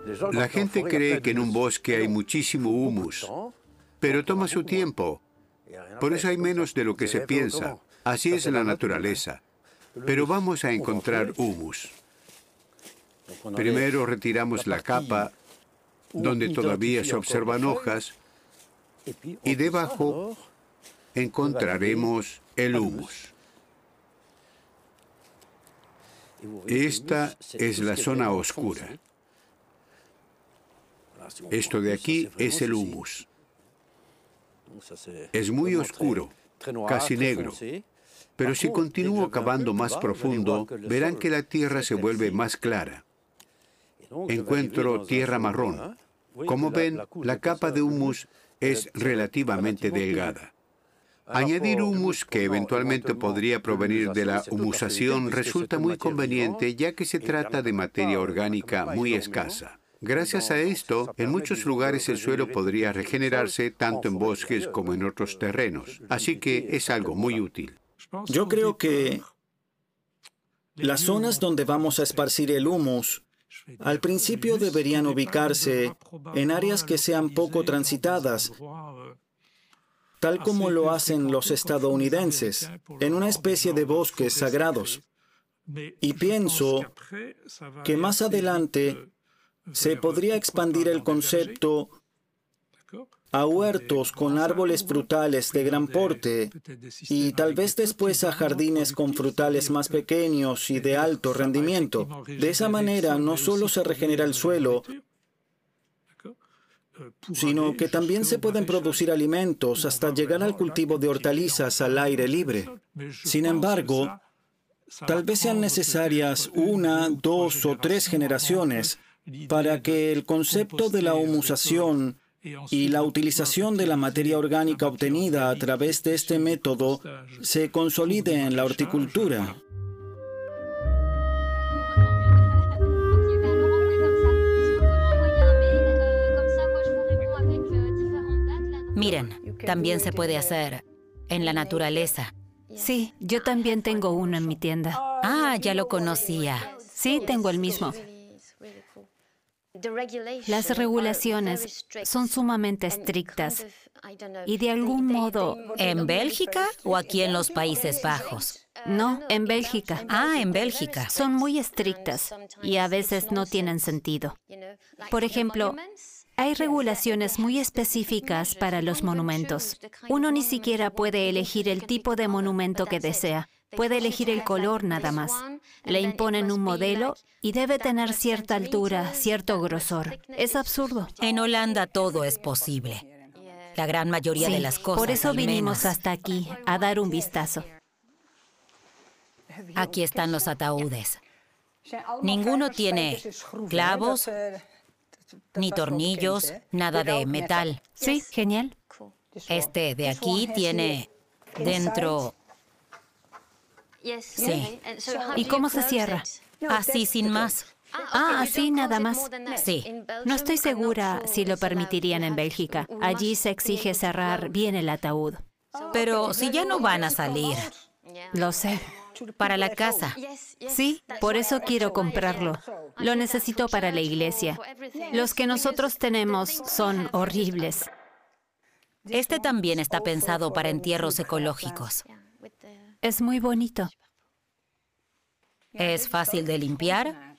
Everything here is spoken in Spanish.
La gente cree que en un bosque hay muchísimo humus, pero toma su tiempo. Por eso hay menos de lo que se piensa. Así es la naturaleza. Pero vamos a encontrar humus. Primero retiramos la capa donde todavía se observan hojas y debajo encontraremos el humus. Esta es la zona oscura. Esto de aquí es el humus. Es muy oscuro, casi negro. Pero si continúo cavando más profundo, verán que la tierra se vuelve más clara. Encuentro tierra marrón. Como ven, la capa de humus es relativamente delgada. Añadir humus, que eventualmente podría provenir de la humusación, resulta muy conveniente, ya que se trata de materia orgánica muy escasa. Gracias a esto, en muchos lugares el suelo podría regenerarse tanto en bosques como en otros terrenos. Así que es algo muy útil. Yo creo que las zonas donde vamos a esparcir el humus al principio deberían ubicarse en áreas que sean poco transitadas, tal como lo hacen los estadounidenses, en una especie de bosques sagrados. Y pienso que más adelante se podría expandir el concepto a huertos con árboles frutales de gran porte y tal vez después a jardines con frutales más pequeños y de alto rendimiento. De esa manera no solo se regenera el suelo, sino que también se pueden producir alimentos hasta llegar al cultivo de hortalizas al aire libre. Sin embargo, tal vez sean necesarias 1, 2 o 3 generaciones para que el concepto de la humusación y la utilización de la materia orgánica obtenida a través de este método se consolide en la horticultura. Miren, también se puede hacer en la naturaleza. Sí, yo también tengo uno en mi tienda. Ah, ya lo conocía. Sí, tengo el mismo. Las regulaciones son sumamente estrictas y de algún modo... ¿En Bélgica o aquí en los Países Bajos? No, en Bélgica. Ah, en Bélgica. Son muy estrictas y a veces no tienen sentido. Por ejemplo, hay regulaciones muy específicas para los monumentos. Uno ni siquiera puede elegir el tipo de monumento que desea. Puede elegir el color nada más. Le imponen un modelo y debe tener cierta altura, cierto grosor. Es absurdo. En Holanda todo es posible. La gran mayoría de las cosas. Por eso al vinimos menos. hasta aquí, a dar un vistazo. Aquí están los ataúdes. Ninguno tiene clavos, ni tornillos, nada de metal. Sí, genial. Este de aquí tiene dentro... Sí. ¿Y cómo se cierra? Así sin más. Ah, así nada más. Sí. No estoy segura si lo permitirían en Bélgica. Allí se exige cerrar bien el ataúd. Pero si ya no van a salir Lo sé. para la casa. Sí, por eso quiero comprarlo. Lo necesito para la iglesia. Los que nosotros tenemos son horribles. Este también está pensado para entierros ecológicos. Es muy bonito. Es fácil de limpiar